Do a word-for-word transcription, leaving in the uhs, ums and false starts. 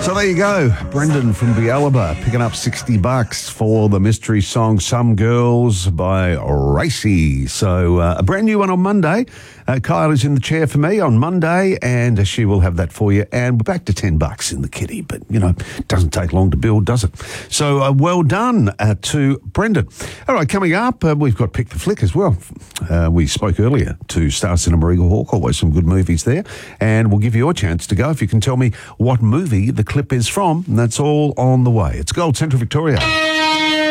So there you go. Brendan from Bialaba picking up sixty bucks for the mystery song Some Girls by Racy. So uh, a brand new one on Monday. Uh, Kyle is in the chair for me on Monday, and she will have that for you. And we're back to ten bucks in the kitty, but, you know, it doesn't take long to build, does it? So uh, well done uh, to Brendan. All right, coming up, uh, we've got Pick the Flick as well. Uh, we spoke earlier to Star Cinema Eaglehawk, always some good movies there. And we'll give you a chance to go if you can tell me what movie the clip is from. And that's all on the way. It's Gold Central Victoria.